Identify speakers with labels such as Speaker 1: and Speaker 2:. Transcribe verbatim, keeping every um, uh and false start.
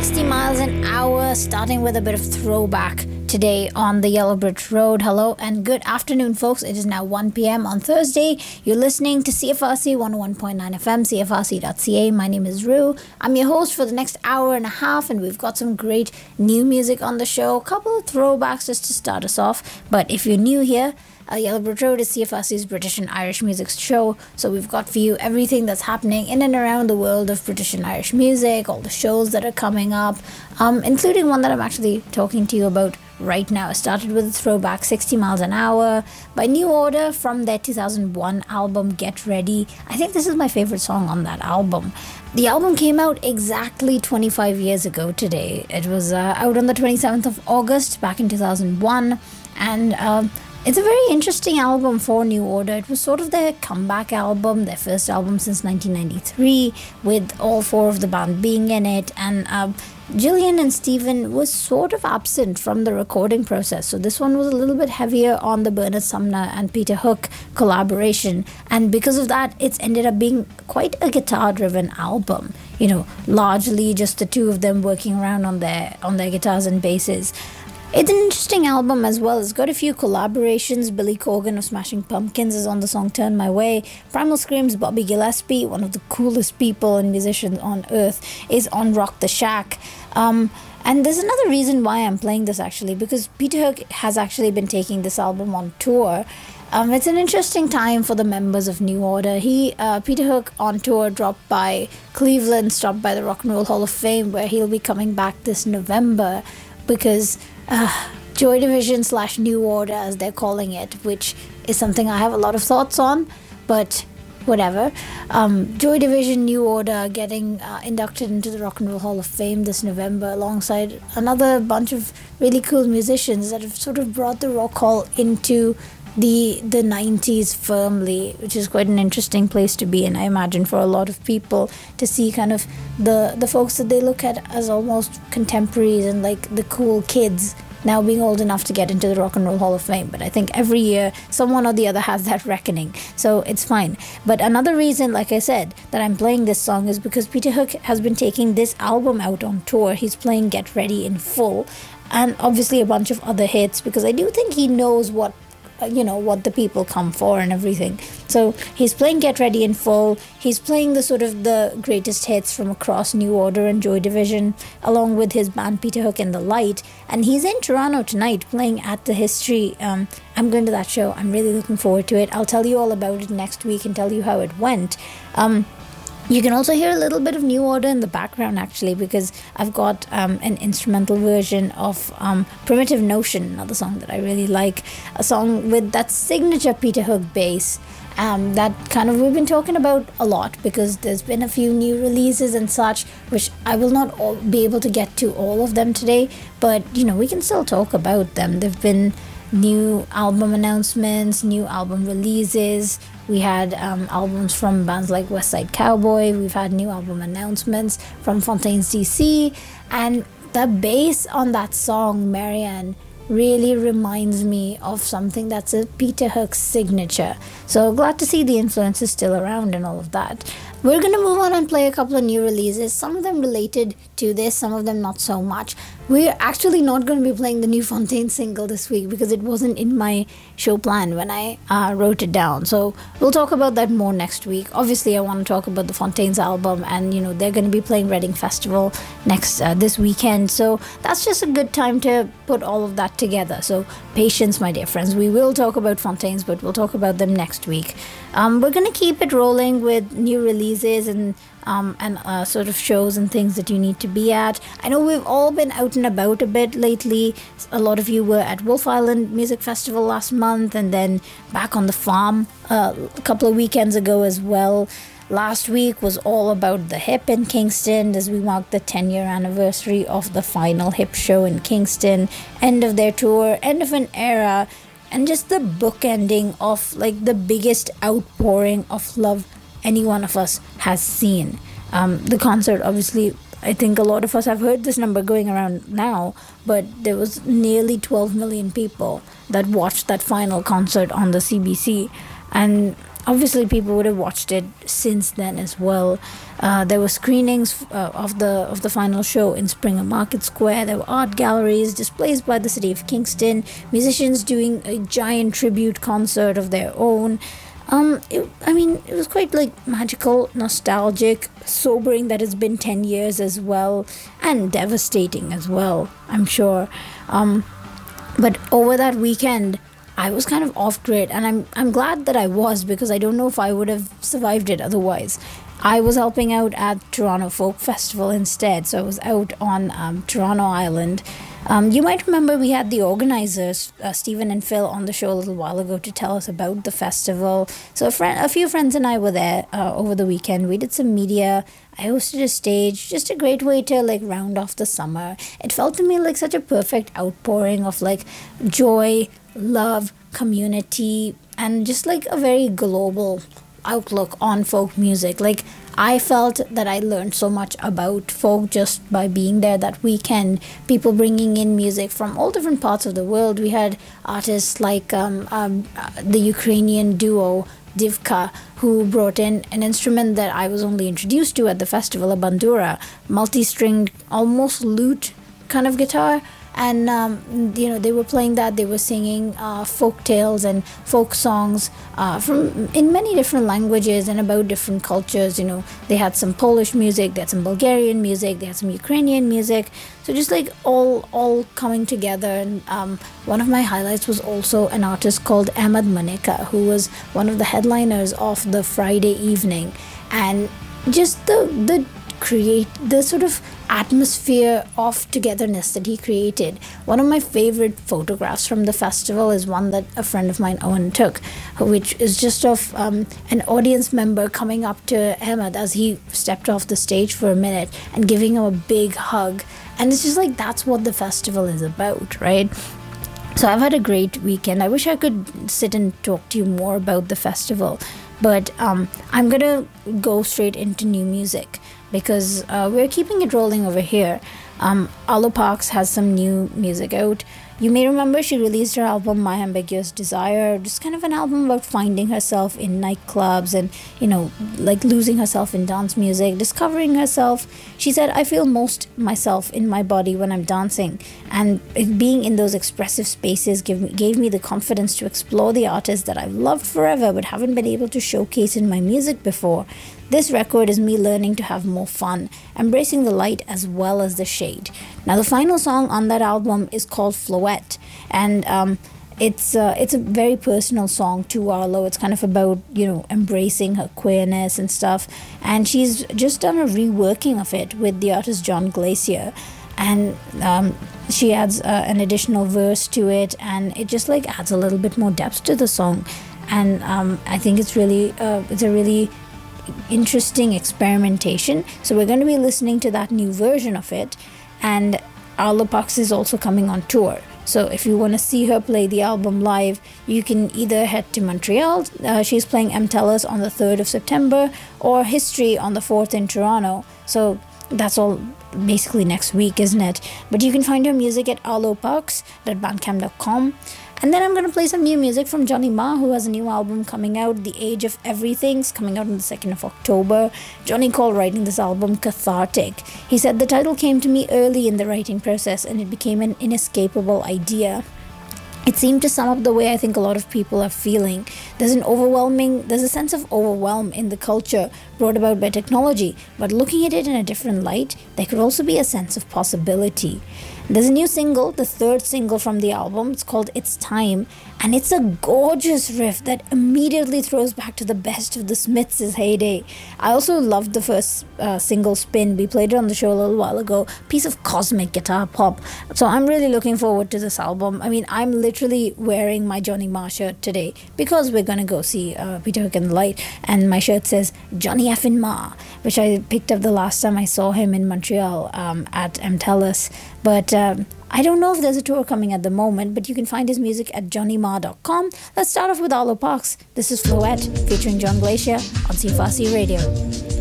Speaker 1: sixty miles an hour, starting with a bit of throwback today on the Yellow Bridge Road. Hello and good afternoon, folks. It is now one p.m. on Thursday. You're listening to C F R C one oh one point nine F M, C F R C dot C A. My name is Rue. I'm your host for the next hour and a half, and we've got some great new music on the show. A couple of throwbacks just to start us off. But if you're new here, Uh, Yellow Bridge Road is C F R C's British and Irish music show, so we've got for you everything that's happening in and around the world of British and Irish music, all the shows that are coming up, um, including one that I'm actually talking to you about right now. I started with a throwback, sixty miles an hour, by New Order from their two thousand one album, Get Ready. I think this is my favorite song on that album. The album came out exactly twenty-five years ago today. It was uh, out on the twenty-seventh of August back in two thousand one, and um, it's a very interesting album for New Order. It was sort of their comeback album, their first album since nineteen ninety-three, with all four of the band being in it. And uh, Gillian and Stephen was sort of absent from the recording process. So this one was a little bit heavier on the Bernard Sumner and Peter Hook collaboration. And because of that, it's ended up being quite a guitar-driven album. You know, largely just the two of them working around on their on their guitars and basses. It's an interesting album as well. It's got a few collaborations. Billy Corgan of Smashing Pumpkins is on the song Turn My Way. Primal Scream's Bobby Gillespie, one of the coolest people and musicians on earth, is on Rock the Shack. Um, and there's another reason why I'm playing this actually, because Peter Hook has actually been taking this album on tour. Um, it's an interesting time for the members of New Order. He, uh, Peter Hook on tour, dropped by Cleveland, stopped by the Rock and Roll Hall of Fame, where he'll be coming back this November, because uh, Joy Division slash New Order, as they're calling it, which is something I have a lot of thoughts on, but whatever. Um, Joy Division, New Order getting uh, inducted into the Rock and Roll Hall of Fame this November, alongside another bunch of really cool musicians that have sort of brought the Rock Hall into the the nineties firmly, which is quite an interesting place to be in, I imagine, for a lot of people, to see kind of the the folks that they look at as almost contemporaries and like the cool kids now being old enough to get into the Rock and Roll Hall of Fame. But I think every year someone or the other has that reckoning, so it's fine. But another reason, like I said, that I'm playing this song is because Peter Hook has been taking this album out on tour. He's playing Get Ready in full, and obviously a bunch of other hits, because I do think he knows what you know, what the people come for and everything. So he's playing Get Ready in full. He's playing the sort of the greatest hits from across New Order and Joy Division, along with his band Peter Hook and the Light. And he's in Toronto tonight playing at the History. Um, I'm going to that show. I'm really looking forward to it. I'll tell you all about it next week and tell you how it went. Um, You can also hear a little bit of New Order in the background, actually, because I've got um, an instrumental version of um, Primitive Notion, another song that I really like, a song with that signature Peter Hook bass um, that kind of we've been talking about a lot, because there's been a few new releases and such, which I will not all be able to get to all of them today, but, you know, we can still talk about them. There've been new album announcements, new album releases. We had um, albums from bands like West Side Cowboy. We've had new album announcements from Fontaines D C. And the bass on that song, Marianne, really reminds me of something that's a Peter Hook signature. So glad to see the influence is still around and all of that. We're going to move on and play a couple of new releases, some of them related to this, some of them not so much. We're actually not going to be playing the new Fontaine single this week because it wasn't in my show plan when I uh, wrote it down. So we'll talk about that more next week. Obviously, I want to talk about the Fontaines album, and, you know, they're going to be playing Reading Festival next uh, this weekend. So that's just a good time to put all of that together. So patience, my dear friends. We will talk about Fontaines, but we'll talk about them next week. Um, we're going to keep it rolling with new releases and um, and uh, sort of shows and things that you need to be at. I know we've all been out and about a bit lately. A lot of you were at Wolf Island Music Festival last month, and then back on the farm uh, a couple of weekends ago as well. Last week was all about the Hip in Kingston, as we marked the ten-year anniversary of the final Hip show in Kingston, end of their tour, end of an era, and just the bookending of like the biggest outpouring of love any one of us has seen. Um, the concert, obviously, I think a lot of us have heard this number going around now, but there was nearly twelve million people that watched that final concert on the C B C. And obviously people would have watched it since then as well. Uh, there were screenings uh, of the of the final show in Springer Market Square. There were art galleries, displays by the city of Kingston, musicians doing a giant tribute concert of their own. Um, it, I mean, it was quite like magical, nostalgic, sobering that it's been ten years as well, and devastating as well, I'm sure. Um, but over that weekend, I was kind of off grid, and I'm I'm glad that I was, because I don't know if I would have survived it otherwise. I was helping out at Toronto Folk Festival instead, so I was out on um, Toronto Island. Um, you might remember we had the organizers, uh, Stephen and Phil, on the show a little while ago to tell us about the festival. So a, friend, a few friends and I were there uh, over the weekend. We did some media. I hosted a stage, just a great way to like round off the summer. It felt to me like such a perfect outpouring of like joy, love, community, and just like a very global outlook on folk music. Like, I felt that I learned so much about folk just by being there that weekend. People bringing in music from all different parts of the world. We had artists like um, um, uh, the Ukrainian duo Divka, who brought in an instrument that I was only introduced to at the festival, a bandura, multi-stringed, almost lute kind of guitar. And um, you know, they were playing that. They were singing uh, folk tales and folk songs uh, from in many different languages and about different cultures. You know, they had some Polish music, they had some Bulgarian music, they had some Ukrainian music. So just like all all coming together. And um, one of my highlights was also an artist called Ahmad Manika, who was one of the headliners of the Friday evening, and just the the create the sort of atmosphere of togetherness that he created. One of my favorite photographs from the festival is one that a friend of mine, Owen, took, which is just of um, an audience member coming up to Ahmed as he stepped off the stage for a minute and giving him a big hug. And it's just like, that's what the festival is about, right? So I've had a great weekend. I wish I could sit and talk to you more about the festival, but um, I'm gonna go straight into new music, because uh, we're keeping it rolling over here. Um, Arlo Parks has some new music out. You may remember she released her album My Ambiguous Desire, just kind of an album about finding herself in nightclubs and, you know, like losing herself in dance music, discovering herself. She said, I feel most myself in my body when I'm dancing, and it, being in those expressive spaces gave me, gave me the confidence to explore the artists that I've loved forever but haven't been able to showcase in my music before. This record is me learning to have more fun, embracing the light as well as the shade. Now, the final song on that album is called Floette, and um, it's uh, it's a very personal song to Arlo. It's kind of about, you know, embracing her queerness and stuff, and she's just done a reworking of it with the artist John Glacier, and um, she adds uh, an additional verse to it, and it just like adds a little bit more depth to the song, and um, I think it's really uh, it's a really interesting experimentation. So we're going to be listening to that new version of it, and Arlo Parks is also coming on tour. So if you want to see her play the album live, you can either head to Montreal. Uh, she's playing MTELUS on the third of September, or History on the fourth in Toronto. So that's all basically next week, isn't it? But you can find her music at arlo parks dot bandcamp dot com. And then I'm going to play some new music from Johnny Marr, who has a new album coming out, The Age of Everything's coming out on the second of October. Johnny called writing this album cathartic. He said, the title came to me early in the writing process and it became an inescapable idea. It seemed to sum up the way I think a lot of people are feeling. There's an overwhelming, there's a sense of overwhelm in the culture brought about by technology, but looking at it in a different light, there could also be a sense of possibility. There's a new single, the third single from the album. It's called It's Time, and it's a gorgeous riff that immediately throws back to the best of the Smiths' heyday. I also loved the first uh, single, Spin. We played it on the show a little while ago. Piece of cosmic guitar pop. So I'm really looking forward to this album. I mean, I'm literally wearing my Johnny Marr shirt today because we're going to go see uh, Peter Hook and the Light, and my shirt says Johnny Effin Marr, which I picked up the last time I saw him in Montreal um, at MTELUS. But um, I don't know if there's a tour coming at the moment, but you can find his music at johnny marr dot com. Let's start off with Arlo Parks. This is Floette featuring John Glacier on C F R C Radio.